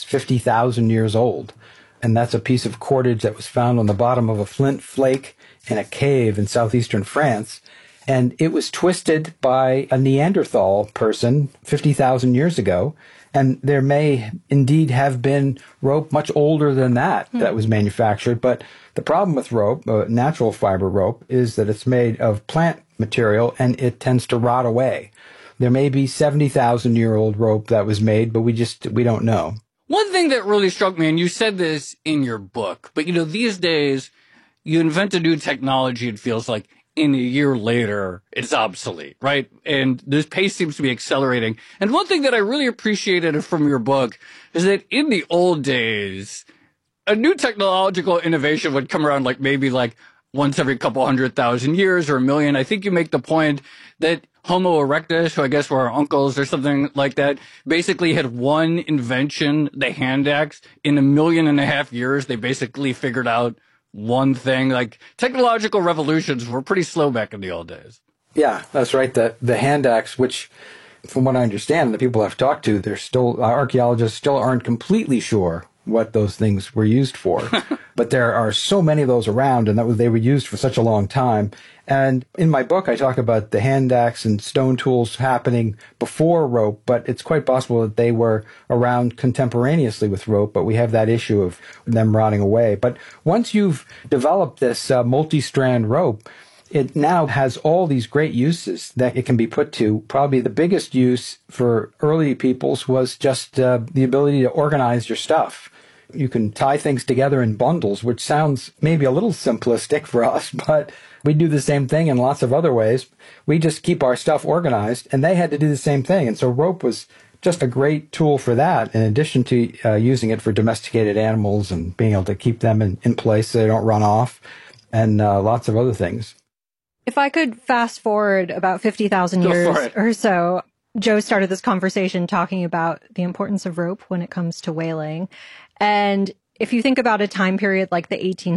50,000 years old. And that's a piece of cordage that was found on the bottom of a flint flake in a cave in southeastern France. And it was twisted by a Neanderthal person 50,000 years ago. And there may indeed have been rope much older than that was manufactured. But the problem with rope, natural fiber rope, is that it's made of plant material and it tends to rot away. There may be 70,000-year-old rope that was made, but we don't know. One thing that really struck me, and you said this in your book, but these days you invent a new technology, it feels like, in a year later, it's obsolete, right? And this pace seems to be accelerating. And one thing that I really appreciated from your book is that in the old days, a new technological innovation would come around maybe once every couple 100,000 years or a million. I think you make the point that Homo erectus, who I guess were our uncles or something like that, basically had one invention, the hand axe. In 1.5 million years, they basically figured out one thing. Technological revolutions were pretty slow back in the old days. Yeah, that's right. The hand axe, which, from what I understand, the people I've talked to, archaeologists still aren't completely sure what those things were used for. But there are so many of those around, and they were used for such a long time. And in my book, I talk about the hand axe and stone tools happening before rope, but it's quite possible that they were around contemporaneously with rope, but we have that issue of them rotting away. But once you've developed this multi-strand rope, it now has all these great uses that it can be put to. Probably the biggest use for early peoples was just the ability to organize your stuff. You can tie things together in bundles, which sounds maybe a little simplistic for us, but we do the same thing in lots of other ways. We just keep our stuff organized, and they had to do the same thing. And so rope was just a great tool for that, in addition to using it for domesticated animals and being able to keep them in place so they don't run off, and lots of other things. If I could fast forward about 50,000 years or so, Joe started this conversation talking about the importance of rope when it comes to whaling. And if you think about a time period like the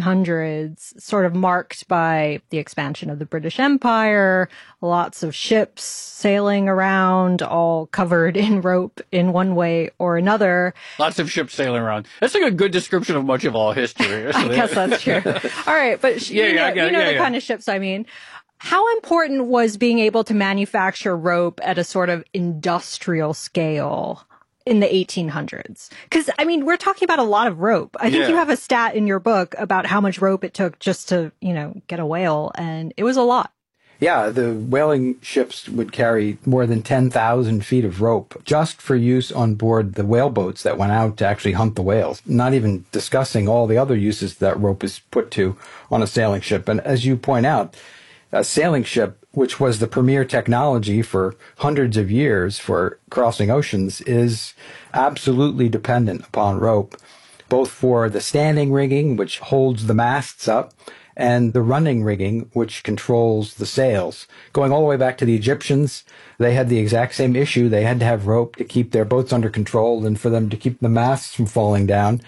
1800s, sort of marked by the expansion of the British Empire, lots of ships sailing around, all covered in rope in one way or another. Lots of ships sailing around. That's a good description of much of all history. I guess that's true. All right, but you know the kind of ships I mean. How important was being able to manufacture rope at a sort of industrial scale in the 1800s? Because, we're talking about a lot of rope. I think you have a stat in your book about how much rope it took just to, get a whale, and it was a lot. Yeah, the whaling ships would carry more than 10,000 feet of rope just for use on board the whale boats that went out to actually hunt the whales, not even discussing all the other uses that rope is put to on a sailing ship. And as you point out, a sailing ship, which was the premier technology for hundreds of years for crossing oceans, is absolutely dependent upon rope, both for the standing rigging, which holds the masts up, and the running rigging, which controls the sails. Going all the way back to the Egyptians, they had the exact same issue. They had to have rope to keep their boats under control and for them to keep the masts from falling down.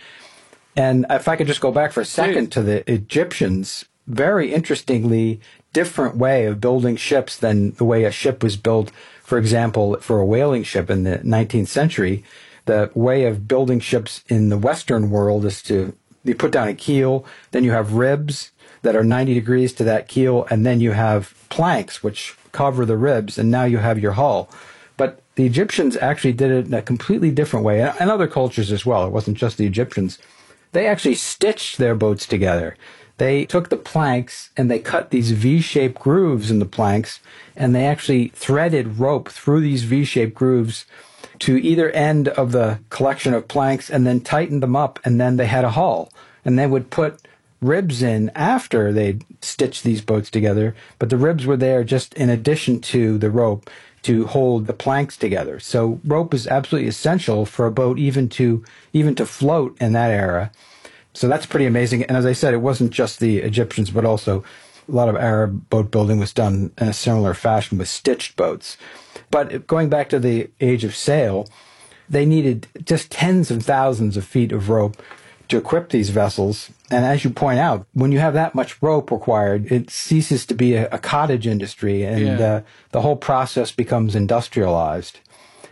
And if I could just go back for a second to the Egyptians, very interestingly different way of building ships than the way a ship was built. For example, for a whaling ship in the 19th century, the way of building ships in the Western world is you put down a keel, then you have ribs that are 90 degrees to that keel, and then you have planks which cover the ribs, and now you have your hull. But the Egyptians actually did it in a completely different way, and other cultures as well. It wasn't just the Egyptians. They actually stitched their boats together. They took the planks and they cut these V-shaped grooves in the planks, and they actually threaded rope through these V-shaped grooves to either end of the collection of planks and then tightened them up, and then they had a hull. And they would put ribs in after they'd stitched these boats together, but the ribs were there just in addition to the rope to hold the planks together. So rope is absolutely essential for a boat even to float in that era. So that's pretty amazing. And as I said, it wasn't just the Egyptians, but also a lot of Arab boat building was done in a similar fashion with stitched boats. But going back to the age of sail, they needed just tens of thousands of feet of rope to equip these vessels. And as you point out, when you have that much rope required, it ceases to be a cottage industry, and the whole process becomes industrialized.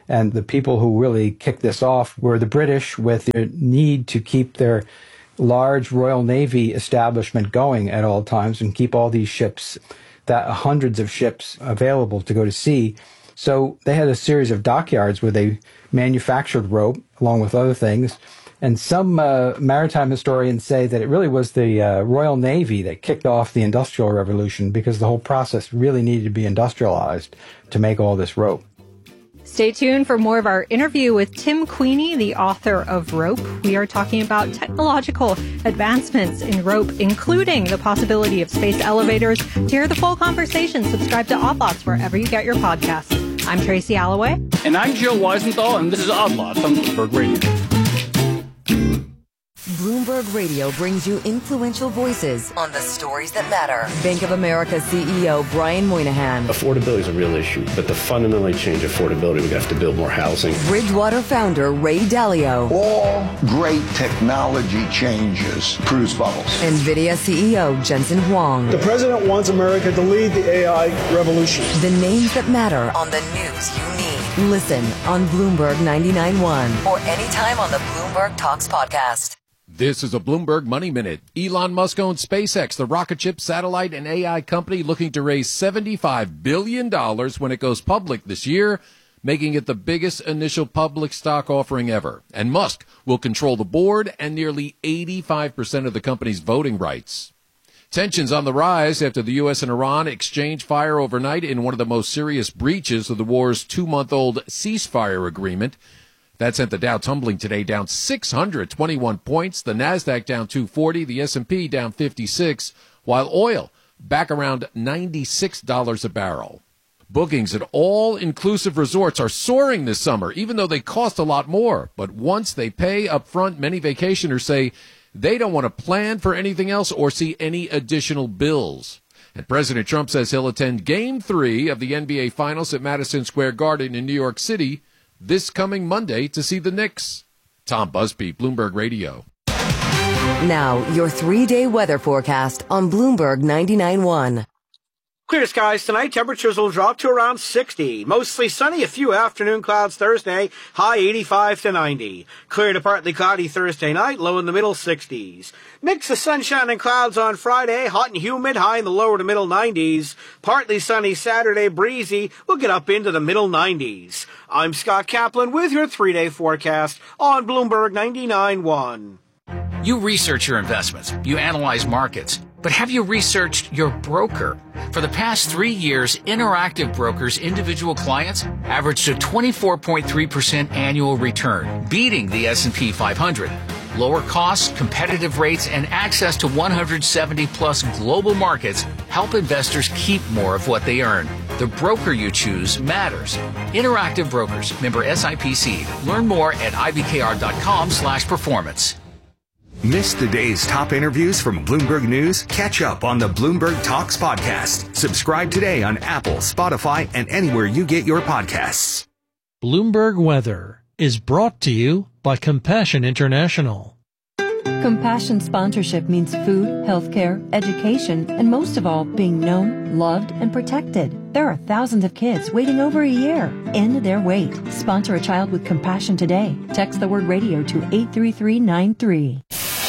And the people who really kicked this off were the British, with their need to keep their large Royal Navy establishment going at all times and keep all these ships, that hundreds of ships available to go to sea. So they had a series of dockyards where they manufactured rope along with other things. And some maritime historians say that it really was the Royal Navy that kicked off the Industrial Revolution, because the whole process really needed to be industrialized to make all this rope. Stay tuned for more of our interview with Tim Queeny, the author of Rope. We are talking about technological advancements in rope, including the possibility of space elevators. To hear the full conversation, subscribe to Odd Lots wherever you get your podcasts. I'm Tracy Alloway. And I'm Jill Weisenthal, and this is Odd Lots on Bloomberg Radio. Bloomberg Radio brings you influential voices on the stories that matter. Bank of America CEO Brian Moynihan. Affordability is a real issue, but to fundamentally change affordability, we have to build more housing. Bridgewater founder Ray Dalio. All great technology changes produce bubbles. NVIDIA CEO Jensen Huang. The president wants America to lead the AI revolution. The names that matter on the news you need. Listen on Bloomberg 99.1 or anytime on the Bloomberg Talks podcast. This is a Bloomberg Money Minute. Elon Musk owns SpaceX, the rocket ship, satellite, and AI company looking to raise $75 billion when it goes public this year, making it the biggest initial public stock offering ever. And Musk will control the board and nearly 85% of the company's voting rights. Tensions on the rise after the U.S. and Iran exchanged fire overnight in one of the most serious breaches of the war's 2-month-old ceasefire agreement. That sent the Dow tumbling today, down 621 points, the Nasdaq down 240, the S&P down 56, while oil back around $96 a barrel. Bookings at all-inclusive resorts are soaring this summer, even though they cost a lot more. But once they pay up front, many vacationers say they don't want to plan for anything else or see any additional bills. And President Trump says he'll attend Game 3 of the NBA Finals at Madison Square Garden in New York City this coming Monday to see the Knicks. Tom Busby, Bloomberg Radio. Now, your 3-day weather forecast on Bloomberg 99.1. Clear skies tonight. Temperatures will drop to around 60. Mostly sunny, a few afternoon clouds Thursday, high 85 to 90. Clear to partly cloudy Thursday night, low in the middle 60s. Mix of sunshine and clouds on Friday, hot and humid, high in the lower to middle 90s. Partly sunny Saturday, breezy, we'll get up into the middle 90s. I'm Scott Kaplan with your 3-day forecast on Bloomberg 99.1. You research your investments, you analyze markets, but have you researched your broker? For the past 3 years, Interactive Brokers' individual clients averaged a 24.3% annual return, beating the S&P 500. Lower costs, competitive rates, and access to 170-plus global markets help investors keep more of what they earn. The broker you choose matters. Interactive Brokers, member SIPC. Learn more at ibkr.com/performance. Miss the day's top interviews from Bloomberg News? Catch up on the Bloomberg Talks podcast. Subscribe today on Apple, Spotify, and anywhere you get your podcasts. Bloomberg Weather is brought to you by Compassion International. Compassion sponsorship means food, healthcare, education, and most of all, being known, loved, and protected. There are thousands of kids waiting over a year. End their wait. Sponsor a child with compassion today. Text the word radio to 83393.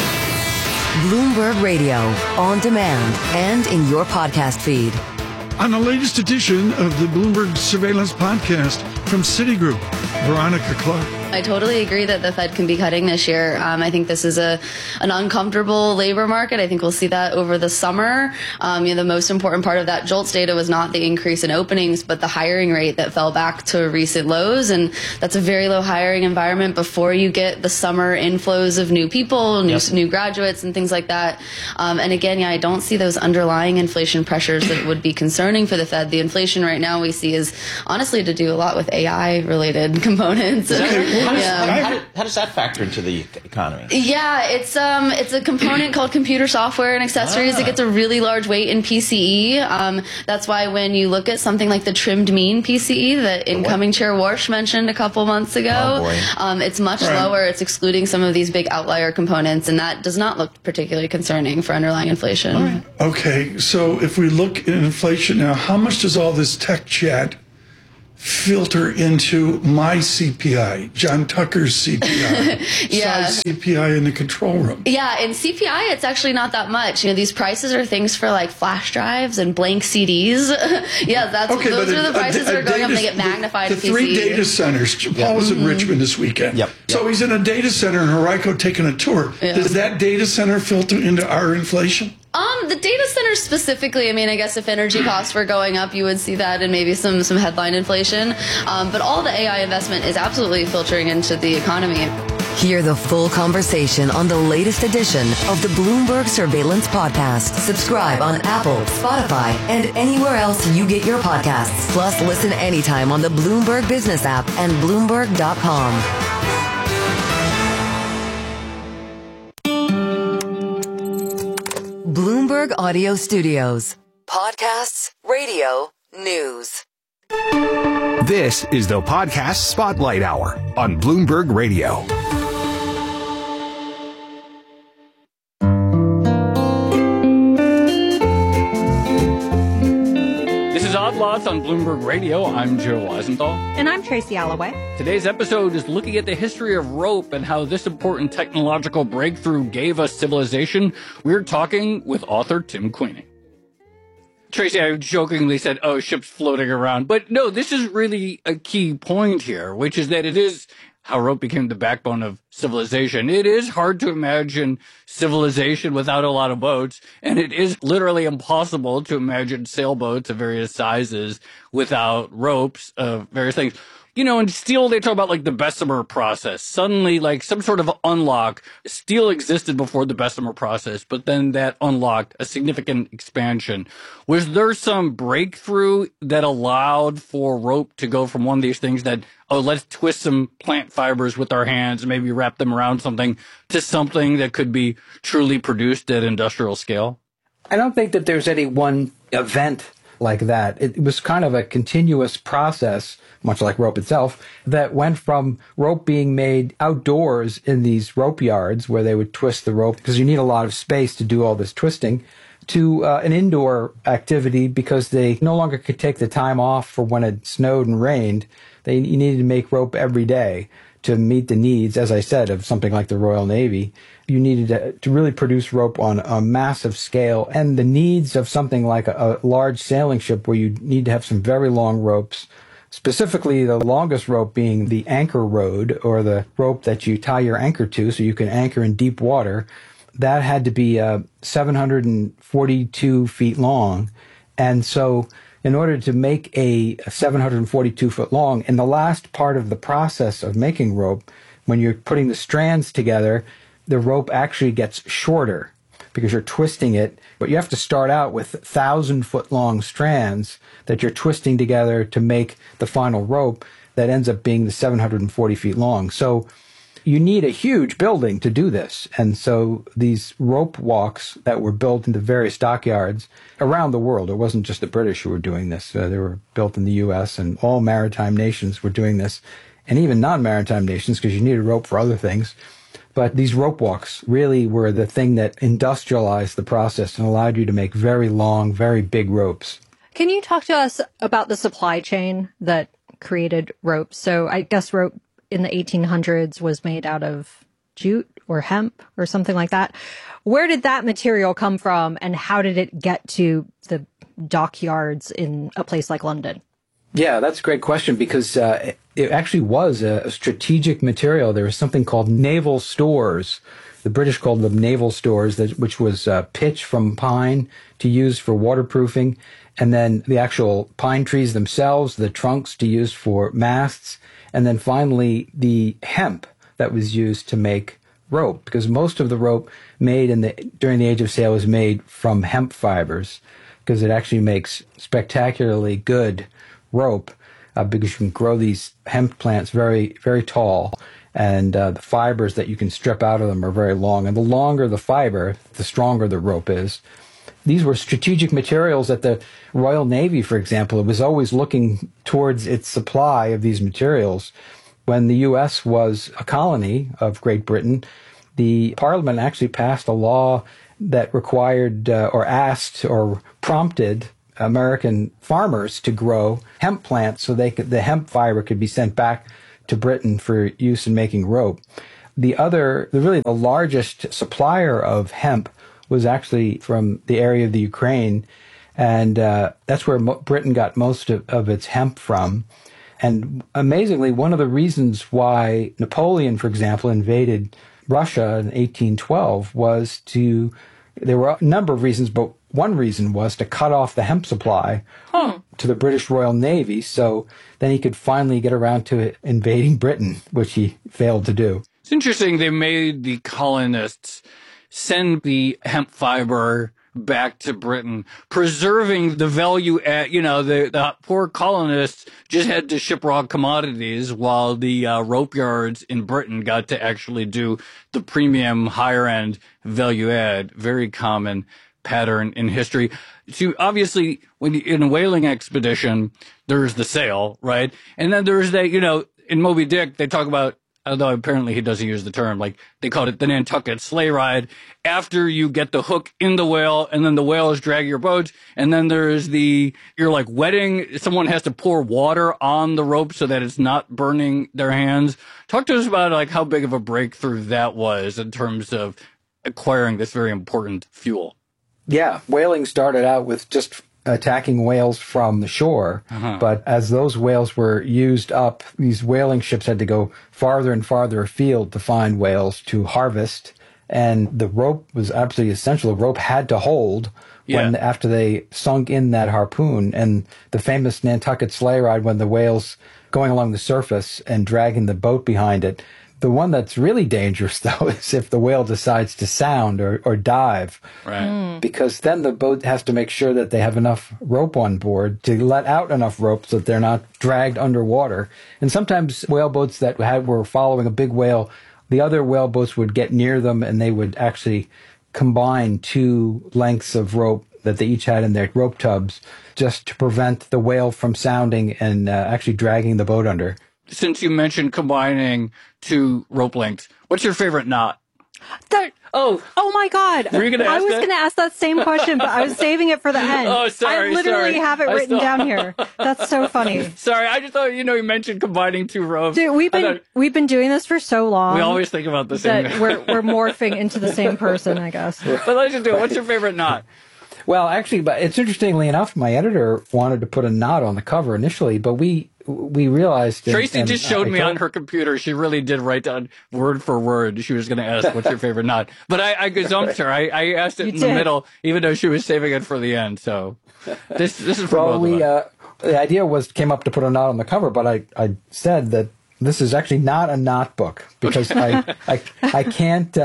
Bloomberg Radio, on demand and in your podcast feed. On the latest edition of the Bloomberg Surveillance Podcast from Citigroup, Veronica Clark. I totally agree that the Fed can be cutting this year. I think this is an uncomfortable labor market. I think we'll see that over the summer. The most important part of that JOLTS data was not the increase in openings, but the hiring rate that fell back to recent lows. And that's a very low hiring environment before you get the summer inflows of new people, new graduates and things like that. And again, I don't see those underlying inflation pressures that would be concerning for the Fed. The inflation right now we see is honestly to do a lot with AI related components. How does that factor into the economy? Yeah, it's a component called computer software and accessories. It gets a really large weight in PCE. That's why when you look at something like the trimmed mean PCE that incoming Chair Warsh mentioned a couple months ago, it's much lower. It's excluding some of these big outlier components, and that does not look particularly concerning for underlying inflation. All right. Okay, so if we look at inflation now, how much does all this tech chat filter into my CPI, John Tucker's CPI, yeah. size CPI in the control room? Yeah, in CPI, it's actually not that much. You know, these prices are things for like flash drives and blank CDs. Yeah, those are the prices that are going up and they get magnified. The three data centers. Paul was in Richmond this weekend. So he's in a data center in Henrico taking a tour. Does that data center filter into our inflation? The data centers specifically, I mean, I guess if energy costs were going up, you would see that and maybe some headline inflation. But all the AI investment is absolutely filtering into the economy. Hear the full conversation on the latest edition of the Bloomberg Surveillance Podcast. Subscribe on Apple, Spotify, and anywhere else you get your podcasts. Plus, listen anytime on the Bloomberg Business app and Bloomberg.com. Bloomberg Audio Studios. Podcasts, radio, news. This is the Podcast Spotlight Hour on Bloomberg Radio. This is Odd Lots on Bloomberg Radio. I'm Joe Weisenthal. And I'm Tracy Alloway. Today's episode is looking at the history of rope and how this important technological breakthrough gave us civilization. We're talking with author Tim Queening. Tracy, I jokingly said, oh, ships floating around. But no, this is really a key point here, which is that it is how rope became the backbone of civilization. It is hard to imagine civilization without a lot of boats, and it is literally impossible to imagine sailboats of various sizes without ropes of various things. You know, in steel, they talk about like the Bessemer process. Suddenly, like some sort of unlock. Steel existed before the Bessemer process, but then that unlocked a significant expansion. Was there some breakthrough that allowed for rope to go from one of these things that, oh, let's twist some plant fibers with our hands and maybe wrap them around something, to something that could be truly produced at industrial scale? I don't think that there's any one event like that. It was kind of a continuous process, much like rope itself, that went from rope being made outdoors in these rope yards where they would twist the rope because you need a lot of space to do all this twisting, to an indoor activity because they no longer could take the time off for when it snowed and rained. You needed to make rope every day to meet the needs, as I said, of something like the Royal Navy. You needed to really produce rope on a massive scale, and the needs of something like a large sailing ship where you need to have some very long ropes, specifically the longest rope being the anchor rod, or the rope that you tie your anchor to so you can anchor in deep water. That had to be 742 feet long. And so in order to make a 742 foot long, in the last part of the process of making rope, when you're putting the strands together, the rope actually gets shorter because you're twisting it. But you have to start out with 1,000-foot long strands that you're twisting together to make the final rope that ends up being the 740 feet long. So you need a huge building to do this. And so these rope walks that were built into various dockyards around the world, it wasn't just the British who were doing this. They were built in the U.S., and all maritime nations were doing this, and even non-maritime nations, because you needed rope for other things. But these rope walks really were the thing that industrialized the process and allowed you to make very long, very big ropes. Can you talk to us about the supply chain that created rope? So I guess rope in the 1800s was made out of jute or hemp or something like that. Where did that material come from, and how did it get to the dockyards in a place like London? Yeah, that's a great question, because it actually was a strategic material. There was something called naval stores. The British called them naval stores, which was pitch from pine to use for waterproofing, and then the actual pine trees themselves, the trunks to use for masts, and then finally the hemp that was used to make rope, because most of the rope made during the Age of Sail was made from hemp fibers, because it actually makes spectacularly good rope, because you can grow these hemp plants very, very tall, and the fibers that you can strip out of them are very long. And the longer the fiber, the stronger the rope is. These were strategic materials that the Royal Navy, for example, was always looking towards its supply of these materials. When the U.S. was a colony of Great Britain, the Parliament actually passed a law that required or asked or prompted American farmers to grow hemp plants so the hemp fiber could be sent back to Britain for use in making rope. The largest supplier of hemp was actually from the area of the Ukraine, and that's where Britain got most of its hemp from. And amazingly, one of the reasons why Napoleon, for example, invaded Russia in 1812 was there were a number of reasons, but one reason was to cut off the hemp supply to the British Royal Navy, so then he could finally get around to invading Britain, which he failed to do. It's interesting they made the colonists send the hemp fiber back to Britain, preserving the value at, the poor colonists just had to ship raw commodities while the rope yards in Britain got to actually do the premium higher end value add. Very common pattern in history. So obviously, when in a whaling expedition, there's the sail, right? And then there's in Moby Dick, they talk about, although apparently he doesn't use the term, like they called it the Nantucket sleigh ride, after you get the hook in the whale and then the whales drag your boat. And then there's you're like wetting, someone has to pour water on the rope so that it's not burning their hands. Talk to us about like how big of a breakthrough that was in terms of acquiring this very important fuel. Yeah, whaling started out with just attacking whales from the shore. But as those whales were used up, these whaling ships had to go farther and farther afield to find whales to harvest. And the rope was absolutely essential. The rope had to hold after they sunk in that harpoon. And the famous Nantucket sleigh ride, when the whale's going along the surface and dragging the boat behind it. The one that's really dangerous, though, is if the whale decides to sound or dive. Right. Because then the boat has to make sure that they have enough rope on board to let out enough rope so that they're not dragged underwater. And sometimes whale boats that were following a big whale, the other whale boats would get near them and they would actually combine two lengths of rope that they each had in their rope tubs just to prevent the whale from sounding and actually dragging the boat under. Since you mentioned combining two rope lengths, what's your favorite knot? Oh my God. Were you going to ask I was that? going to ask that same question, but I was saving it for the end. Oh, sorry. I literally have it written down here. That's so funny. Sorry, I just thought, you mentioned combining two ropes. Dude, we've been doing this for so long. We always think about the same. That we're morphing into the same person, I guess. But let's just do it. What's your favorite knot? Well, actually, but it's interestingly enough, my editor wanted to put a knot on the cover initially, but we realized... Tracy just showed me on her computer. She really did write down word for word. She was going to ask, what's your favorite knot? But I gazumped her. I asked it in the middle, even though she was saving it for the end. So this is for both of us. The idea came up to put a knot on the cover, but I said that this is actually not a knot book because I can't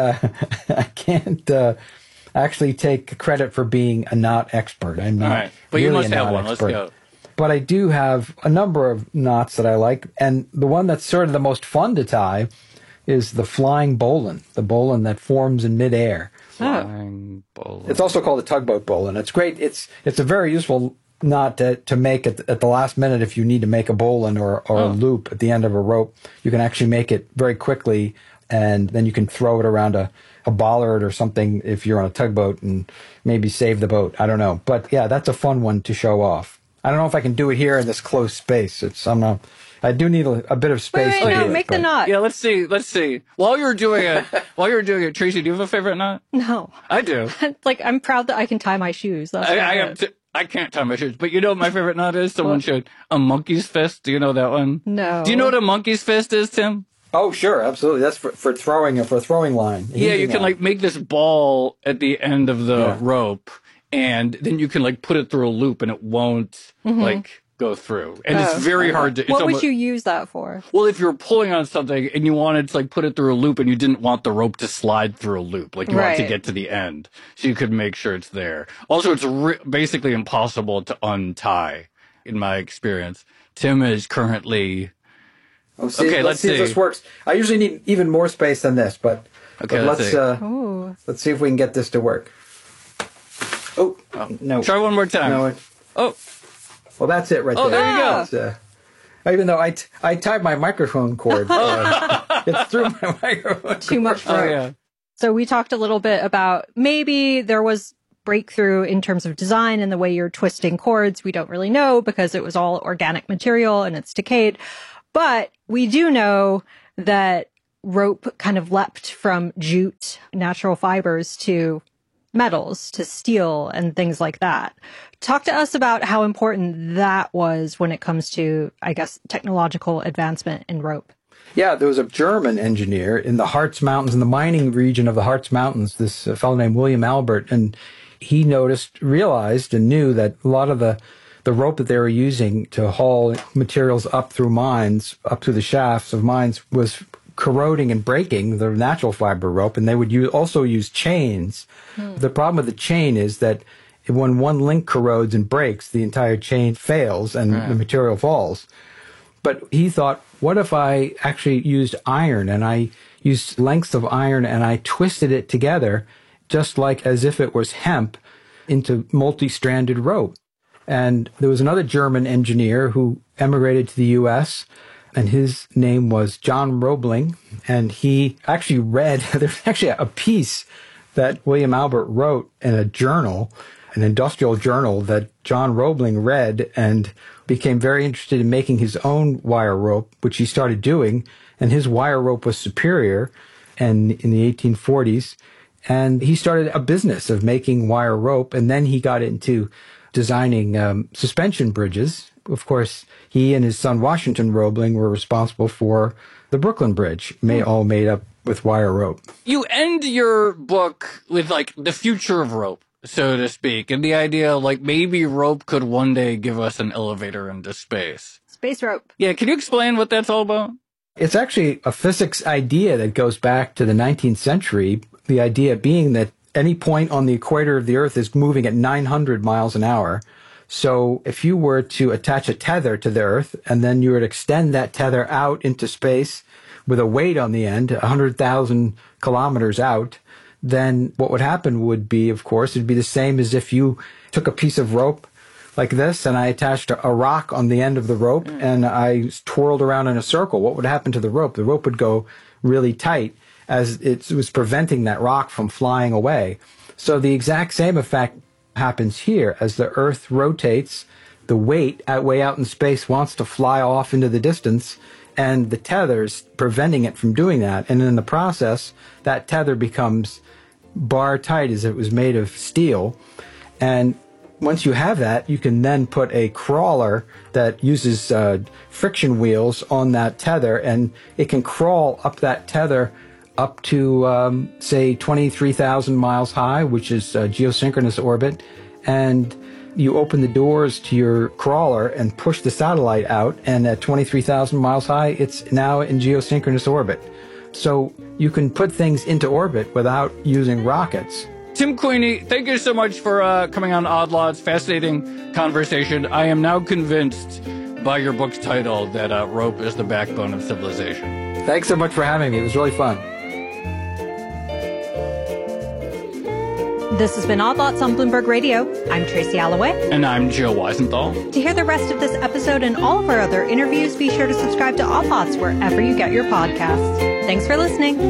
actually take credit for being a knot expert. I'm not. All right. But really you must have one. Expert. Let's go. But I do have a number of knots that I like, and the one that's sort of the most fun to tie is the flying bowline, the bowline that forms in midair. Flying bowline. It's also called a tugboat bowline. It's great. It's a very useful knot to make at the last minute if you need to make a bowline or a loop at the end of a rope. You can actually make it very quickly, and then you can throw it around a bollard or something if you're on a tugboat and maybe save the boat. I don't know. But yeah, that's a fun one to show off. I don't know if I can do it here in this close space. I do need a bit of space. Wait, make the knot. Yeah, let's see. While you're doing it, Tracy, do you have a favorite knot? No. I do. I'm proud that I can tie my shoes. I can't tie my shoes, but you know what my favorite knot is? Someone showed a monkey's fist. Do you know that one? No. Do you know what a monkey's fist is, Tim? Oh, sure, absolutely. That's for throwing line. Yeah, you can make this ball at the end of the rope, and then you can put it through a loop, and it won't go through. And it's very hard to. What would you use that for? Well, if you're pulling on something and you wanted to put it through a loop, and you didn't want the rope to slide through a loop, you want to get to the end, so you could make sure it's there. Also, it's basically impossible to untie, in my experience. Tim is currently. Let's see if this works. I usually need even more space than this, but let's see if we can get this to work. Oh, no. Try one more time. No, well, that's it right there. Oh, there you go. Even though I tied my microphone cord, it's through my microphone. Too much rope. Yeah. So we talked a little bit about maybe there was breakthrough in terms of design and the way you're twisting cords. We don't really know because it was all organic material and it's decayed. But we do know that rope kind of leapt from jute, natural fibers, to metals, to steel and things like that. Talk to us about how important that was when it comes to, I guess, technological advancement in rope. Yeah, there was a German engineer in the Harz Mountains, in the mining region of the Harz Mountains, this fellow named William Albert, and he realized and knew that a lot of the rope that they were using to haul materials up through mines, up through the shafts of mines, was corroding and breaking the natural fiber rope, and they would also use chains. The problem with the chain is that when one link corrodes and breaks, the entire chain fails and the material falls. But he thought, what if I actually used iron, and I used lengths of iron and I twisted it together just like as if it was hemp into multi-stranded rope. And there was another German engineer who emigrated to the U.S., and his name was John Roebling, and he actually read, there's actually a piece that William Albert wrote in a journal, an industrial journal, that John Roebling read and became very interested in making his own wire rope, which he started doing, and his wire rope was superior in the 1840s. And he started a business of making wire rope, and then he got into designing suspension bridges. Of course, he and his son Washington Roebling were responsible for the Brooklyn Bridge, all made up with wire rope. You end your book with, like, the future of rope, so to speak, and the idea, like, maybe rope could one day give us an elevator into space. Space rope. Yeah, can you explain what that's all about? It's actually a physics idea that goes back to the 19th century, the idea being that any point on the equator of the Earth is moving at 900 miles an hour. So if you were to attach a tether to the Earth, and then you would extend that tether out into space with a weight on the end, 100,000 kilometers out, then what would happen would be, of course, it'd be the same as if you took a piece of rope like this, and I attached a rock on the end of the rope, and I twirled around in a circle. What would happen to the rope? The rope would go really tight, as it was preventing that rock from flying away. So the exact same effect happens here. As the Earth rotates, the weight way out in space wants to fly off into the distance, and the tether's preventing it from doing that. And in the process, that tether becomes bar tight, as it was made of steel. And once you have that, you can then put a crawler that uses friction wheels on that tether, and it can crawl up that tether up to, say, 23,000 miles high, which is geosynchronous orbit. And you open the doors to your crawler and push the satellite out, and at 23,000 miles high, it's now in geosynchronous orbit. So you can put things into orbit without using rockets. Tim Queeny, thank you so much for coming on Odd Lots. Fascinating conversation. I am now convinced by your book's title that rope is the backbone of civilization. Thanks so much for having me. It was really fun. This has been Odd Lots on Bloomberg Radio. I'm Tracy Alloway. And I'm Joe Weisenthal. To hear the rest of this episode and all of our other interviews, be sure to subscribe to Odd Lots wherever you get your podcasts. Thanks for listening.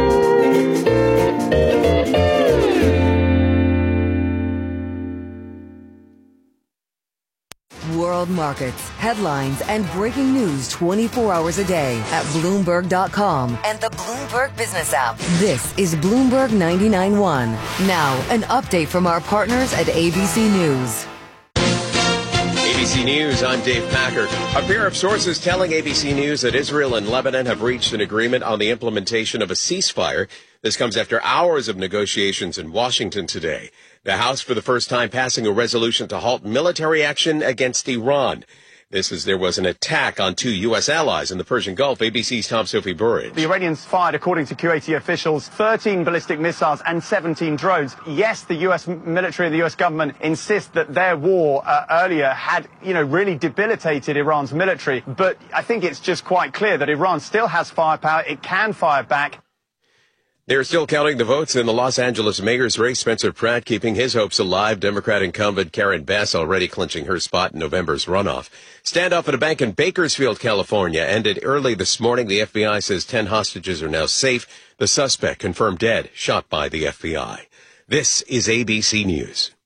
World markets, headlines, and breaking news 24 hours a day at Bloomberg.com and the Bloomberg Business app. This is Bloomberg 99.1. Now, an update from our partners at ABC News. ABC News, I'm Dave Packer. A pair of sources telling ABC News that Israel and Lebanon have reached an agreement on the implementation of a ceasefire. This comes after hours of negotiations in Washington today. The House, for the first time, passing a resolution to halt military action against Iran. This as there was an attack on two U.S. allies in the Persian Gulf. ABC's Tom Sophie Burridge. The Iranians fired, according to QAT officials, 13 ballistic missiles and 17 drones. Yes, the U.S. military and the U.S. government insist that their war earlier had, really debilitated Iran's military. But I think it's just quite clear that Iran still has firepower. It can fire back. They're still counting the votes in the Los Angeles mayor's race. Spencer Pratt keeping his hopes alive. Democrat incumbent Karen Bass already clinching her spot in November's runoff. Standoff at a bank in Bakersfield, California ended early this morning. The FBI says 10 hostages are now safe. The suspect confirmed dead, shot by the FBI. This is ABC News.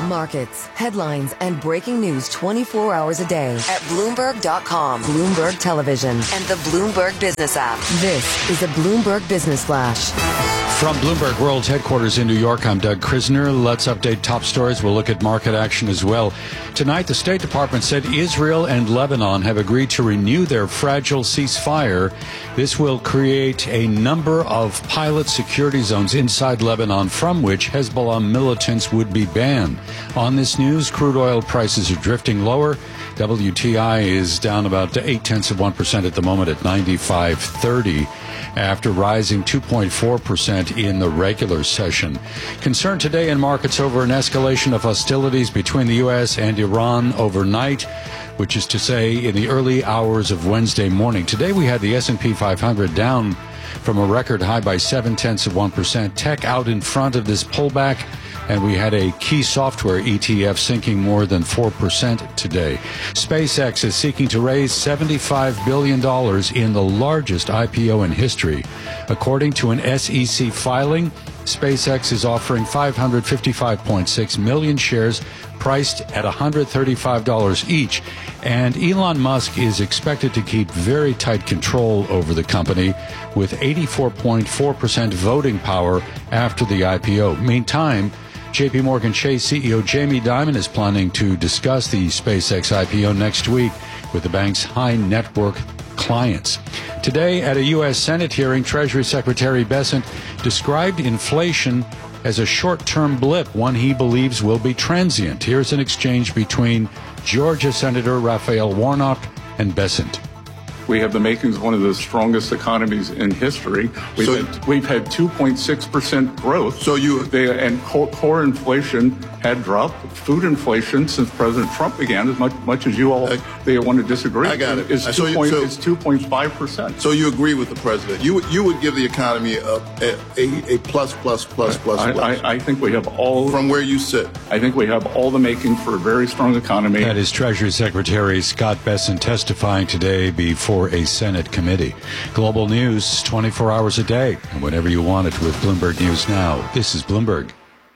Markets, headlines, and breaking news 24 hours a day at Bloomberg.com, Bloomberg Television, and the Bloomberg Business app. This is a Bloomberg Business Flash. From Bloomberg World's headquarters in New York, I'm Doug Krisner. Let's update top stories. We'll look at market action as well. Tonight, the State Department said Israel and Lebanon have agreed to renew their fragile ceasefire. This will create a number of pilot security zones inside Lebanon from which Hezbollah militants would be banned. On this news, crude oil prices are drifting lower. WTI is down about 0.8% at the moment at $95.30 after rising 2.4% in the regular session. Concern today in markets over an escalation of hostilities between the U.S. and Iran overnight, which is to say in the early hours of Wednesday morning. Today we had the S&P 500 down from a record high by 0.7%. Tech out in front of this pullback, and we had a key software ETF sinking more than 4% today. SpaceX is seeking to raise $75 billion in the largest IPO in history. According to an SEC filing, SpaceX is offering 555.6 million shares priced at $135 each, and Elon Musk is expected to keep very tight control over the company with 84.4% voting power after the IPO. Meantime, JP Morgan Chase CEO Jamie Dimon is planning to discuss the SpaceX IPO next week with the bank's high net worth clients. Today, at a U.S. Senate hearing, Treasury Secretary Bessent described inflation as a short-term blip, one he believes will be transient. Here's an exchange between Georgia Senator Raphael Warnock and Bessent. We have the makings of one of the strongest economies in history. We've had 2.6% growth. And core inflation had dropped. Food inflation since President Trump began, as much as you all they want to disagree. I got it. It's 2.5%. So you agree with the president? You would give the economy a plus. I think we have all from where you sit. I think we have all the making for a very strong economy. That is Treasury Secretary Scott Bessent testifying today before a Senate committee. Global news 24 hours a day, and whenever you want it with Bloomberg News Now. This is Bloomberg.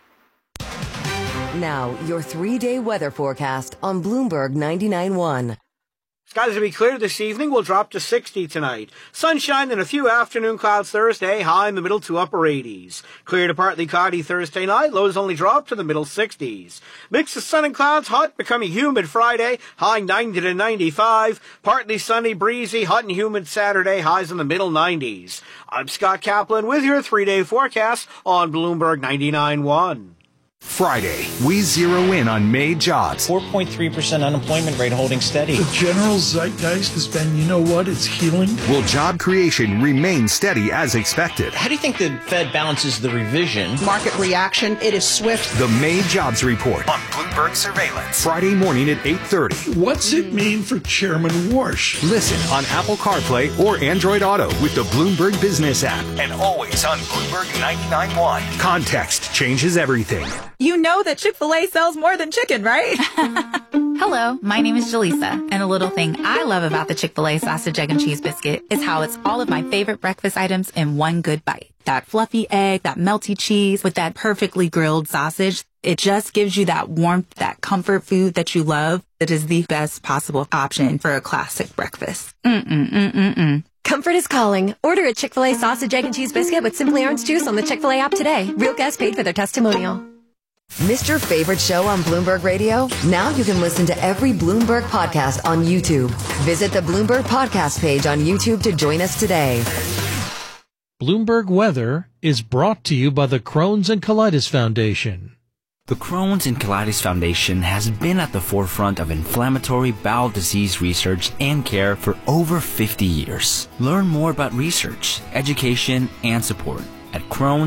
Now, your 3-day weather forecast on Bloomberg 99.1. Skies will be clear this evening. Will drop to 60 tonight. Sunshine and a few afternoon clouds Thursday, high in the middle to upper 80s. Clear to partly cloudy Thursday night, lows only drop to the middle 60s. Mix of sun and clouds, hot, becoming humid Friday, high 90 to 95. Partly sunny, breezy, hot and humid Saturday, highs in the middle 90s. I'm Scott Kaplan with your 3-day forecast on Bloomberg 99.1. Friday, we zero in on May jobs. 4.3% unemployment rate holding steady. The general zeitgeist has been, you know what, it's healing. Will job creation remain steady as expected? How do you think the Fed balances the revision? Market reaction, it is swift. The May jobs report on Bloomberg Surveillance. Friday morning at 8:30. What's it mean for Chairman Warsh? Listen on Apple CarPlay or Android Auto with the Bloomberg Business app. And always on Bloomberg 99.1. Context changes everything. You know that Chick-fil-A sells more than chicken, right? Hello, my name is Jaleesa, and a little thing I love about the Chick-fil-A sausage, egg, and cheese biscuit is how it's all of my favorite breakfast items in one good bite. That fluffy egg, that melty cheese with that perfectly grilled sausage. It just gives you that warmth, that comfort food that you love. It is the best possible option for a classic breakfast. Comfort is calling. Order a Chick-fil-A sausage, egg, and cheese biscuit with Simply Orange Juice on the Chick-fil-A app today. Real guests paid for their testimonial. Missed your favorite show on Bloomberg Radio? Now you can listen to every Bloomberg podcast on YouTube. Visit the Bloomberg podcast page on YouTube to join us today. Bloomberg Weather is brought to you by the Crohn's and Colitis Foundation. The Crohn's and Colitis Foundation has been at the forefront of inflammatory bowel disease research and care for over 50 years. Learn more about research, education, and support at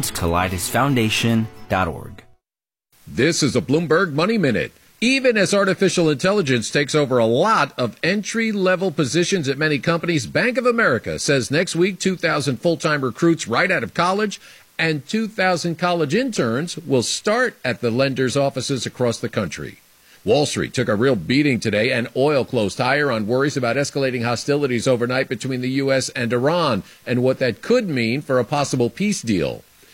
Crohn'sColitisFoundation.org. This is a Bloomberg Money Minute. Even as artificial intelligence takes over a lot of entry-level positions at many companies, Bank of America says next week 2,000 full-time recruits right out of college and 2,000 college interns will start at the lender's offices across the country. Wall Street took a real beating today, and oil closed higher on worries about escalating hostilities overnight between the U.S. and Iran and what that could mean for a possible peace deal.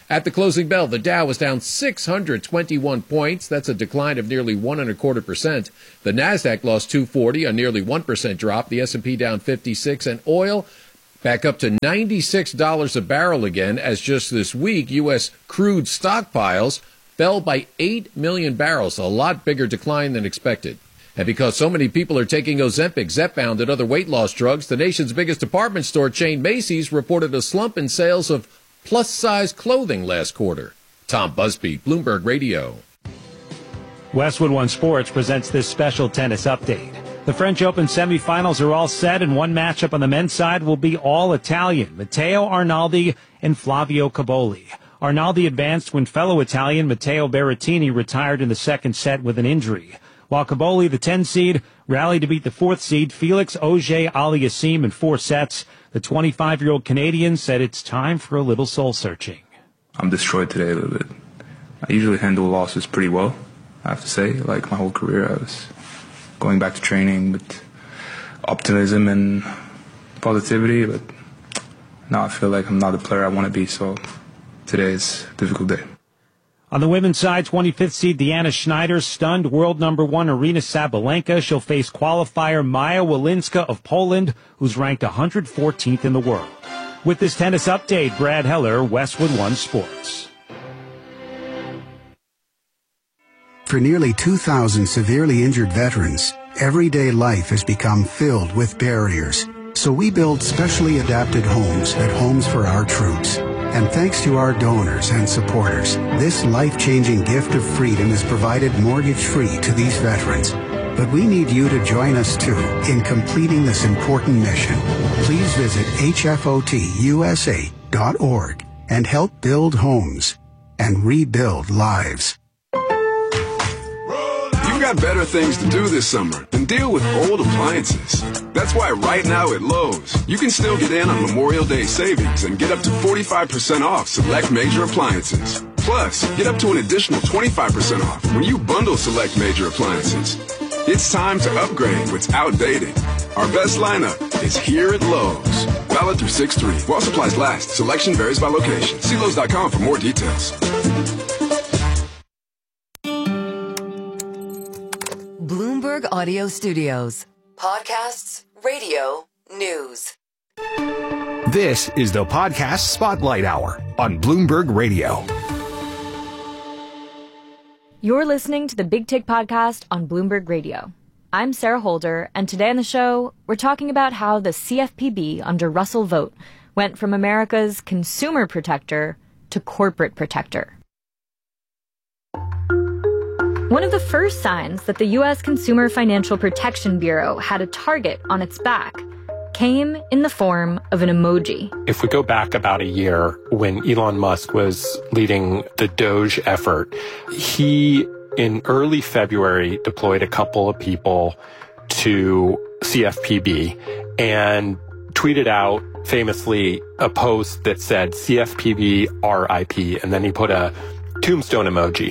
At the closing bell, the Dow was down 621 points. That's a decline of nearly 1.25%. The Nasdaq lost 240, a nearly 1% drop. The S&P down 56, and oil back up to $96 a barrel again, as just this week, U.S. crude stockpiles fell by 8 million barrels, a lot bigger decline than expected. And because so many people are taking Ozempic, Zepbound, and other weight loss drugs, the nation's biggest department store chain, Macy's, reported a slump in sales of plus-size clothing last quarter. Tom Busby, Bloomberg Radio. Westwood One Sports presents this special tennis update. The French Open semifinals are all set, and one matchup on the men's side will be all Italian. Matteo Arnaldi and Flavio Cobolli. Arnaldi advanced when fellow Italian Matteo Berrettini retired in the second set with an injury, while Cobolli, the 10 seed, rallied to beat the 4th seed Felix Auger-Aliassime in 4 sets. The 25-year-old Canadian said it's time for a little soul-searching. I'm destroyed today a little bit. I usually handle losses pretty well, I have to say. Like my whole career, I was going back to training with optimism and positivity, but now I feel like I'm not the player I want to be, so today is a difficult day. On the women's side, 25th seed Deanna Schneider stunned world number 1 Aryna Sabalenka. She'll face qualifier Maja Walinska of Poland, who's ranked 114th in the world. With this tennis update, Brad Heller, Westwood One Sports. For nearly 2,000 severely injured veterans, everyday life has become filled with barriers. So we build specially adapted homes at Homes for Our Troops. And thanks to our donors and supporters, this life-changing gift of freedom is provided mortgage-free to these veterans. But we need you to join us, too, in completing this important mission. Please visit hfotusa.org and help build homes and rebuild lives. You've got better things to do this summer than deal with old appliances. That's why right now at Lowe's, you can still get in on Memorial Day savings and get up to 45% off select major appliances. Plus, get up to an additional 25% off when you bundle select major appliances. It's time to upgrade what's outdated. Our best lineup is here at Lowe's. Valid through 6/3. While supplies last, selection varies by location. See Lowe's.com for more details. Bloomberg Audio Studios. Podcasts, radio, news. This is the Podcast Spotlight Hour on Bloomberg Radio. You're listening to the Big Take Podcast on Bloomberg Radio. I'm Sarah Holder, and today on the show, we're talking about how the CFPB under Russell Vought went from America's consumer protector to corporate protector. One of the first signs that the U.S. Consumer Financial Protection Bureau had a target on its back came in the form of an emoji. If we go back about a year when Elon Musk was leading the Doge effort, he, in early February, deployed a couple of people to CFPB and tweeted out famously a post that said CFPB RIP, and then he put a tombstone emoji.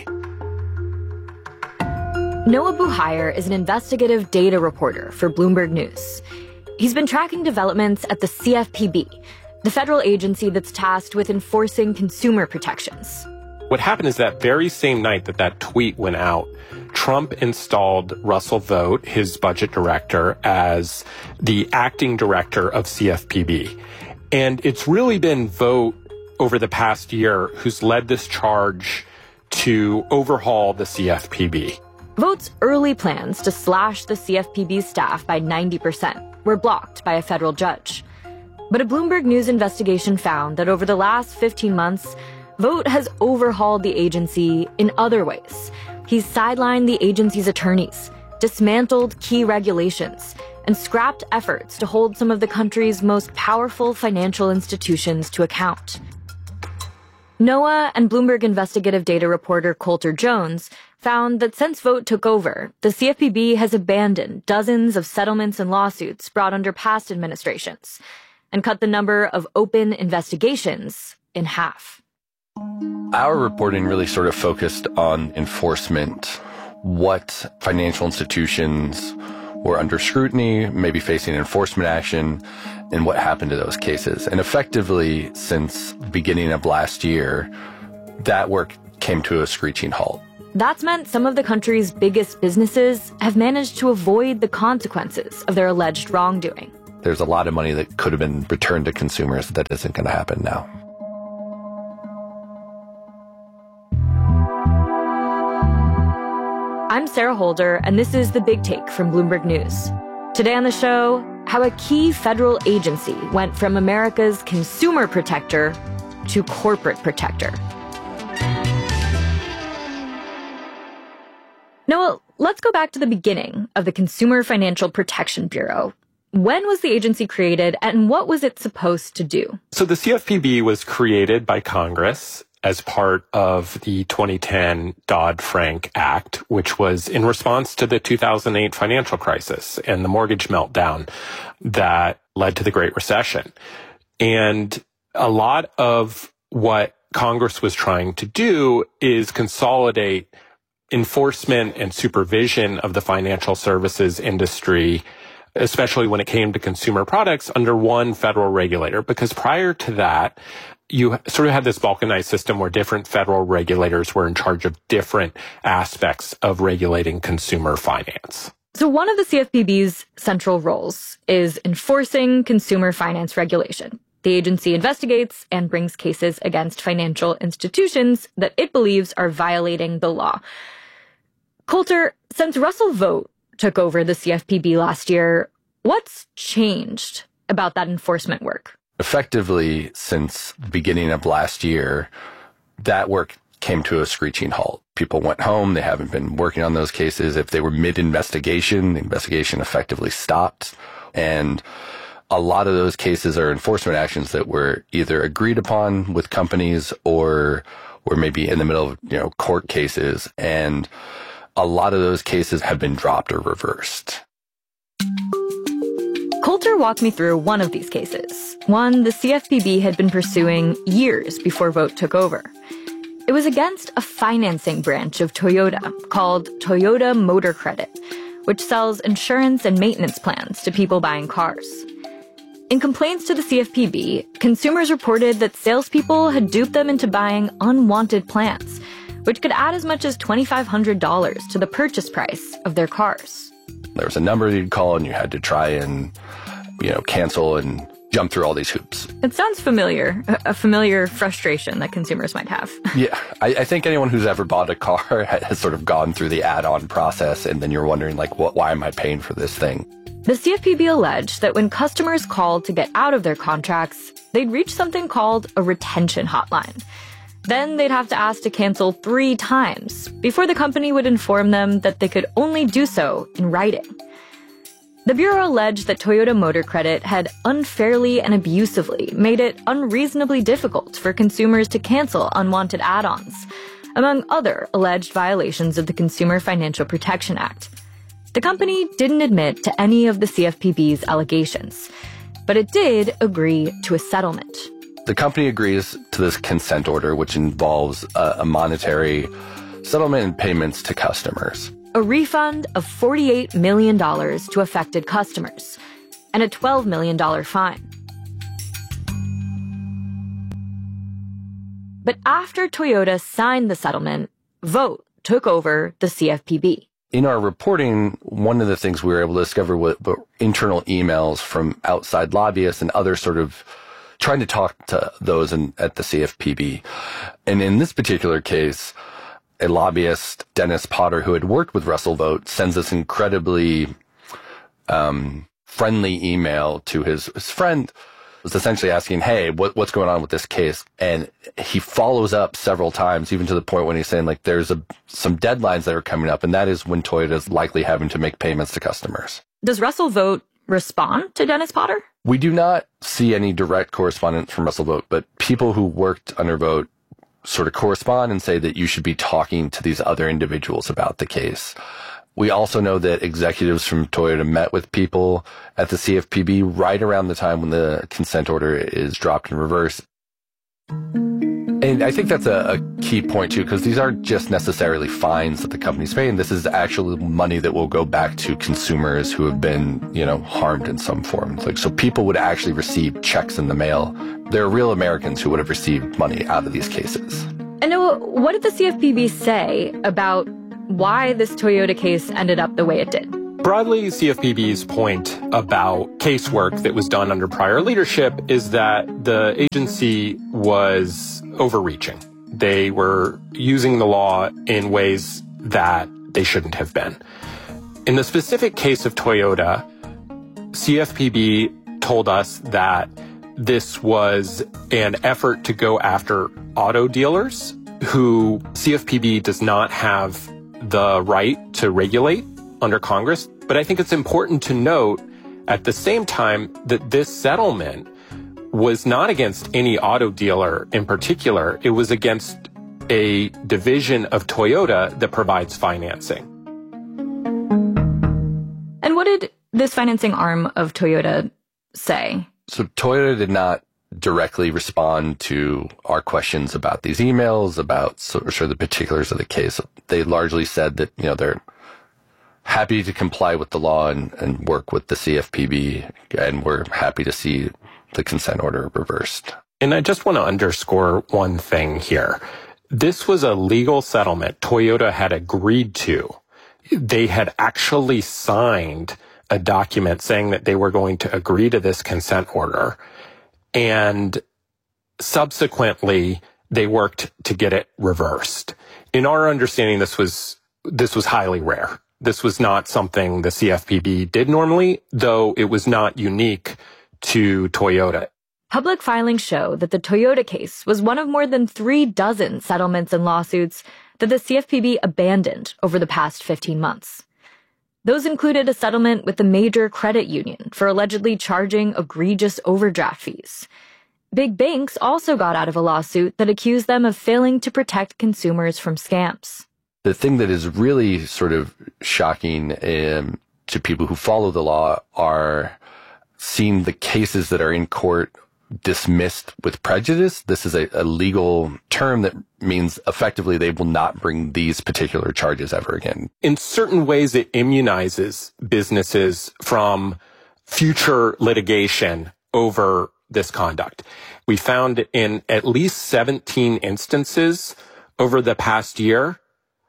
Noah Buhayer is an investigative data reporter for Bloomberg News. He's been tracking developments at the CFPB, the federal agency that's tasked with enforcing consumer protections. What happened is that very same night that that tweet went out, Trump installed Russell Vought, his budget director, as the acting director of CFPB. And it's really been Vought over the past year who's led this charge to overhaul the CFPB. Vought's early plans to slash the CFPB staff by 90% were blocked by a federal judge. But a Bloomberg News investigation found that over the last 15 months, Vought has overhauled the agency in other ways. He's sidelined the agency's attorneys, dismantled key regulations, and scrapped efforts to hold some of the country's most powerful financial institutions to account. Noah and Bloomberg investigative data reporter Coulter Jones found that since Vought took over, the CFPB has abandoned dozens of settlements and lawsuits brought under past administrations and cut the number of open investigations in half. Our reporting really sort of focused on enforcement, what financial institutions were under scrutiny, maybe facing enforcement action, and what happened to those cases. And effectively, since the beginning of last year, that work came to a screeching halt. That's meant some of the country's biggest businesses have managed to avoid the consequences of their alleged wrongdoing. There's a lot of money that could have been returned to consumers. That isn't going to happen now. I'm Sarah Holder, and this is The Big Take from Bloomberg News. Today on the show, how a key federal agency went from America's consumer protector to corporate protector. Noah, let's go back to the beginning of the Consumer Financial Protection Bureau. When was the agency created, and what was it supposed to do? So the CFPB was created by Congress as part of the 2010 Dodd-Frank Act, which was in response to the 2008 financial crisis and the mortgage meltdown that led to the Great Recession. And a lot of what Congress was trying to do is consolidate enforcement and supervision of the financial services industry, especially when it came to consumer products, under one federal regulator. Because prior to that, you sort of had this balkanized system where different federal regulators were in charge of different aspects of regulating consumer finance. So one of the CFPB's central roles is enforcing consumer finance regulation. The agency investigates and brings cases against financial institutions that it believes are violating the law. Coulter, since Russell Vought took over the CFPB last year, what's changed about that enforcement work? Effectively, since the beginning of last year, that work came to a screeching halt. People went home. They haven't been working on those cases. If they were mid-investigation, the investigation effectively stopped. And a lot of those cases are enforcement actions that were either agreed upon with companies or were maybe in the middle of, court cases. And a lot of those cases have been dropped or reversed. Coulter walked me through one of these cases, one the CFPB had been pursuing years before Vought took over. It was against a financing branch of Toyota called Toyota Motor Credit, which sells insurance and maintenance plans to people buying cars. In complaints to the CFPB, consumers reported that salespeople had duped them into buying unwanted plans, which could add as much as $2,500 to the purchase price of their cars. There was a number you'd call and you had to try and, cancel and jump through all these hoops. It sounds familiar, a familiar frustration that consumers might have. Yeah, I think anyone who's ever bought a car has sort of gone through the add-on process, and then you're wondering, why am I paying for this thing? The CFPB alleged that when customers called to get out of their contracts, they'd reach something called a retention hotline. Then they'd have to ask to cancel 3 times before the company would inform them that they could only do so in writing. The Bureau alleged that Toyota Motor Credit had unfairly and abusively made it unreasonably difficult for consumers to cancel unwanted add-ons, among other alleged violations of the Consumer Financial Protection Act. The company didn't admit to any of the CFPB's allegations, but it did agree to a settlement. The company agrees to this consent order, which involves a monetary settlement and payments to customers. A refund of $48 million to affected customers, and a $12 million fine. But after Toyota signed the settlement, Vought took over the CFPB. In our reporting, one of the things we were able to discover were internal emails from outside lobbyists and other sort of trying to talk to those at the CFPB. And in this particular case, a lobbyist, Dennis Potter, who had worked with Russell Vought, sends this incredibly friendly email to his friend, was essentially asking, hey, what's going on with this case? And he follows up several times, even to the point when he's saying, there's some deadlines that are coming up, and that is when Toyota's likely having to make payments to customers. Does Russell Vought respond to Dennis Potter? We do not see any direct correspondence from Russell Vought, but people who worked under Vought sort of correspond and say that you should be talking to these other individuals about the case. We also know that executives from Toyota met with people at the CFPB right around the time when the consent order is dropped in reverse. And I think that's a key point, too, because these aren't just necessarily fines that the company's paying. This is actually money that will go back to consumers who have been, harmed in some form. So people would actually receive checks in the mail. There are real Americans who would have received money out of these cases. And And Noah, what did the CFPB say about why this Toyota case ended up the way it did? Broadly, CFPB's point about casework that was done under prior leadership is that the agency was overreaching. They were using the law in ways that they shouldn't have been. In the specific case of Toyota, CFPB told us that this was an effort to go after auto dealers who CFPB does not have the right to regulate under Congress. But I think it's important to note at the same time that this settlement was not against any auto dealer in particular. It was against a division of Toyota that provides financing. And what did this financing arm of Toyota say? So Toyota did not directly respond to our questions about these emails, about sort of the particulars of the case. They largely said that, they're happy to comply with the law and work with the CFPB, and we're happy to see the consent order reversed. And I just want to underscore one thing here. This was a legal settlement Toyota had agreed to. They had actually signed a document saying that they were going to agree to this consent order. And subsequently, they worked to get it reversed. In our understanding, this was highly rare. This was not something the CFPB did normally, though it was not unique to Toyota. Public filings show that the Toyota case was one of more than 36 settlements and lawsuits that the CFPB abandoned over the past 15 months. Those included a settlement with the major credit union for allegedly charging egregious overdraft fees. Big banks also got out of a lawsuit that accused them of failing to protect consumers from scams. The thing that is really sort of shocking to people who follow the law are seeing the cases that are in court dismissed with prejudice. This is a legal term that means effectively they will not bring these particular charges ever again. In certain ways, it immunizes businesses from future litigation over this conduct. We found in at least 17 instances over the past year,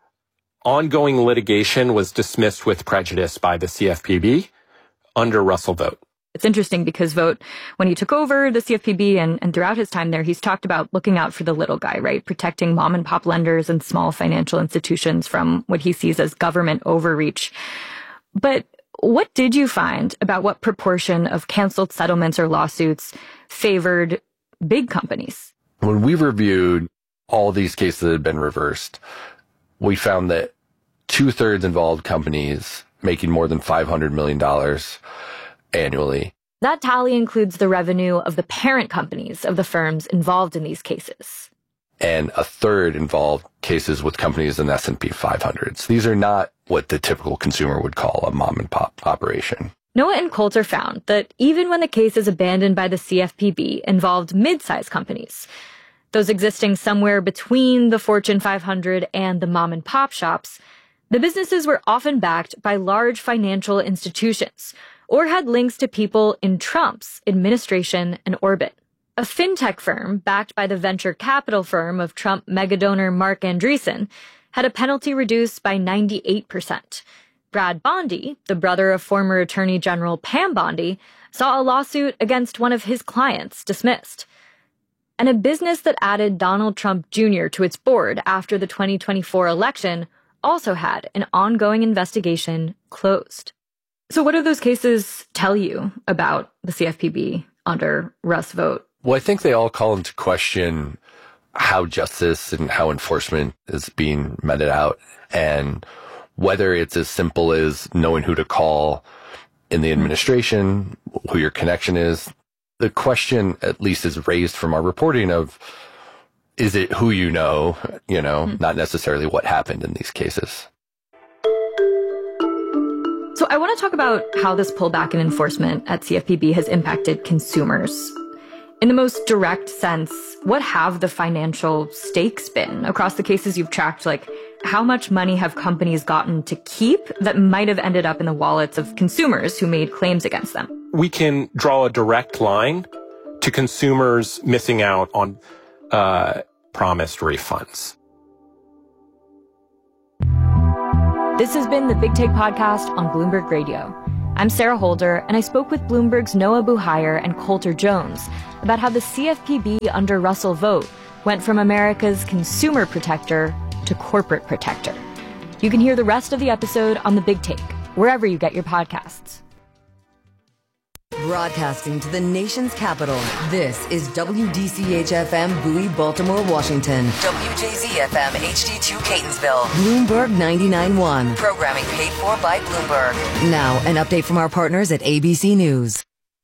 ongoing litigation was dismissed with prejudice by the CFPB under Russell Vought. It's interesting because Vought, when he took over the CFPB and throughout his time there, he's talked about looking out for the little guy, right? Protecting mom and pop lenders and small financial institutions from what he sees as government overreach. But what did you find about what proportion of canceled settlements or lawsuits favored big companies? When we reviewed all these cases that had been reversed, we found that 2/3 involved companies making more than $500 million annually. That tally includes the revenue of the parent companies of the firms involved in these cases. And 1/3 involved cases with companies in S&P 500. So these are not what the typical consumer would call a mom and pop operation. Noah and Coulter found that even when the cases abandoned by the CFPB involved mid-sized companies, those existing somewhere between the Fortune 500 and the mom and pop shops, the businesses were often backed by large financial institutions or had links to people in Trump's administration and orbit. A fintech firm backed by the venture capital firm of Trump megadonor Mark Andreessen had a penalty reduced by 98%. Brad Bondi, the brother of former Attorney General Pam Bondi, saw a lawsuit against one of his clients dismissed. And a business that added Donald Trump Jr. to its board after the 2024 election also had an ongoing investigation closed. So what do those cases tell you about the CFPB under Russ Vought? Well, I think they all call into question how justice and how enforcement is being meted out, and whether it's as simple as knowing who to call in the administration, who your connection is. The question, at least, is raised from our reporting of, is it who you know, not necessarily what happened in these cases. So I want to talk about how this pullback in enforcement at CFPB has impacted consumers. In the most direct sense, what have the financial stakes been across the cases you've tracked? Like, how much money have companies gotten to keep that might have ended up in the wallets of consumers who made claims against them? We can draw a direct line to consumers missing out on promised refunds. This has been the Big Take Podcast on Bloomberg Radio. I'm Sarah Holder, and I spoke with Bloomberg's Noah Buhayer and Coulter Jones about how the CFPB under Russell Vogt went from America's consumer protector to corporate protector. You can hear the rest of the episode on The Big Take, wherever you get your podcasts. Broadcasting to the nation's capital, this is WDCH-FM Bowie, Baltimore, Washington. WJZ-FM HD2 Catonsville. Bloomberg 99.1. Programming paid for by Bloomberg. Now, an update from our partners at ABC News.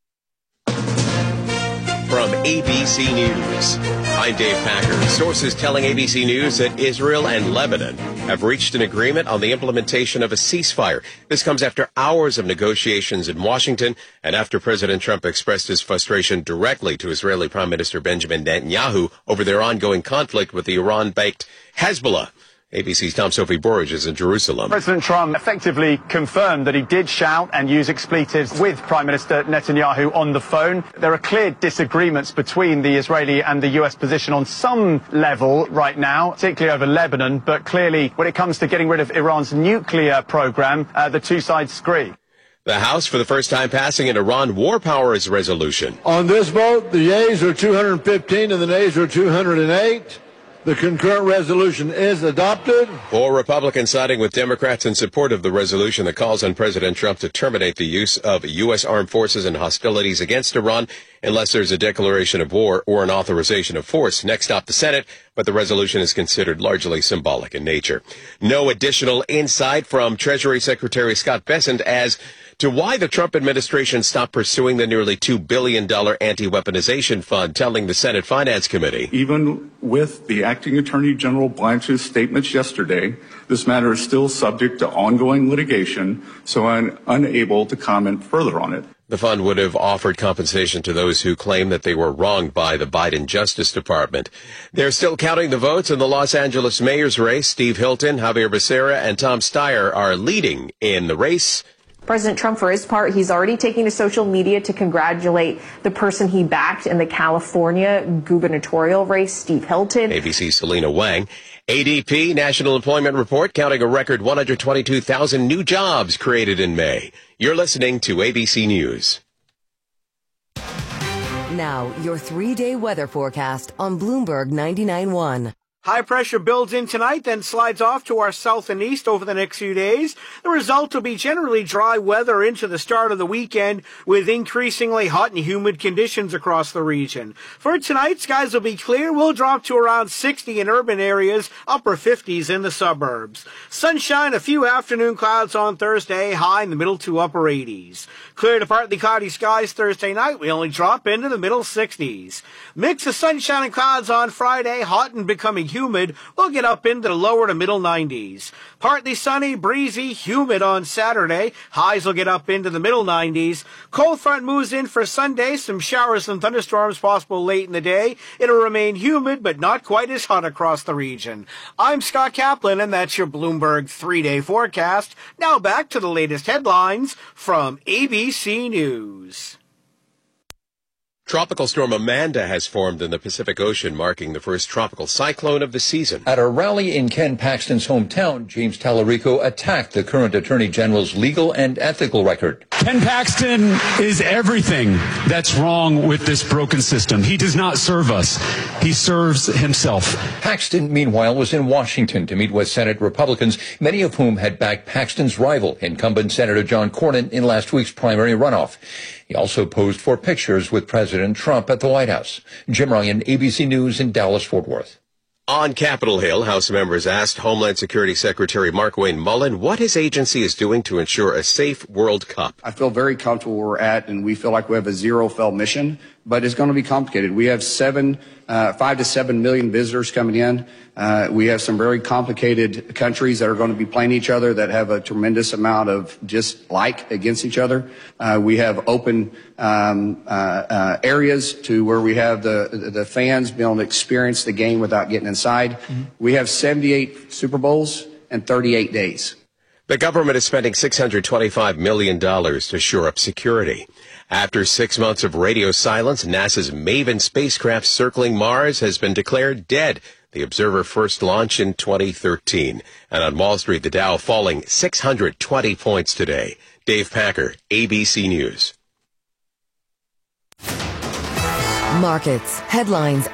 From ABC News, I'm Dave Packer. Sources telling ABC News that Israel and Lebanon have reached an agreement on the implementation of a ceasefire. This comes after hours of negotiations in Washington and after President Trump expressed his frustration directly to Israeli Prime Minister Benjamin Netanyahu over their ongoing conflict with the Iran-backed Hezbollah. ABC's Tom Sophie Burridge is in Jerusalem. President Trump effectively confirmed that he did shout and use expletives with Prime Minister Netanyahu on the phone. There are clear disagreements between the Israeli and the U.S. position on some level right now, particularly over Lebanon, but clearly when it comes to getting rid of Iran's nuclear program, the two sides agree. The House, for the first time, passing an Iran war powers resolution. On this vote, the yeas are 215 and the nays are 208. The concurrent resolution is adopted. 4 Republicans siding with Democrats in support of the resolution that calls on President Trump to terminate the use of U.S. armed forces in hostilities against Iran unless there's a declaration of war or an authorization of force. Next up, the Senate, but the resolution is considered largely symbolic in nature. No additional insight from Treasury Secretary Scott Bessent as to why the Trump administration stopped pursuing the nearly $2 billion anti-weaponization fund, telling the Senate Finance Committee. Even with the Acting Attorney General Blanche's statements yesterday, this matter is still subject to ongoing litigation, so I'm unable to comment further on it. The fund would have offered compensation to those who claim that they were wronged by the Biden Justice Department. They're still counting the votes in the Los Angeles mayor's race. Steve Hilton, Javier Becerra, and Tom Steyer are leading in the race. President Trump, for his part, he's already taking to social media to congratulate the person he backed in the California gubernatorial race, Steve Hilton. ABC's Selena Wang. ADP, National Employment Report, counting a record 122,000 new jobs created in May. You're listening to ABC News. Now, your 3-day weather forecast on Bloomberg 99.1. High pressure builds in tonight, then slides off to our south and east over the next few days. The result will be generally dry weather into the start of the weekend with increasingly hot and humid conditions across the region. For tonight, skies will be clear. We'll drop to around 60 in urban areas, upper 50s in the suburbs. Sunshine, a few afternoon clouds on Thursday, high in the middle to upper 80s. Clear to partly cloudy skies Thursday night. We only drop into the middle 60s. Mix of sunshine and clouds on Friday, hot and becoming humid. We'll get up into the lower to middle 90s. Partly sunny, breezy, humid on Saturday. Highs will get up into the middle 90s. Cold front moves in for Sunday. Some showers and thunderstorms possible late in the day. It'll remain humid, but not quite as hot across the region. I'm Scott Kaplan, and that's your Bloomberg 3-day forecast. Now back to the latest headlines from ABC News. Tropical storm Amanda has formed in the Pacific Ocean, marking the first tropical cyclone of the season. At a rally in Ken Paxton's hometown, James Tallarico attacked the current Attorney General's legal and ethical record. Ken Paxton is everything that's wrong with this broken system. He does not serve us. He serves himself. Paxton, meanwhile, was in Washington to meet with Senate Republicans, many of whom had backed Paxton's rival, incumbent Senator John Cornyn, in last week's primary runoff. He also posed for pictures with President Trump at the White House. Jim Ryan, ABC News in Dallas-Fort Worth. On Capitol Hill, House members asked Homeland Security Secretary Markwayne Mullin what his agency is doing to ensure a safe World Cup. I feel very comfortable where we're at, and we feel like we have a zero-fail mission, but it's going to be complicated. We have 5 to 7 million visitors coming in. We have some very complicated countries that are going to be playing each other that have a tremendous amount of dislike against each other. We have open areas to where we have the fans being able to experience the game without getting inside. Mm-hmm. We have 78 Super Bowls and 38 days. The government is spending $625 million to shore up security. After 6 months of radio silence, NASA's MAVEN spacecraft circling Mars has been declared dead. The Observer first launched in 2013. And on Wall Street, the Dow falling 620 points today. Dave Packer, ABC News. Markets, headlines,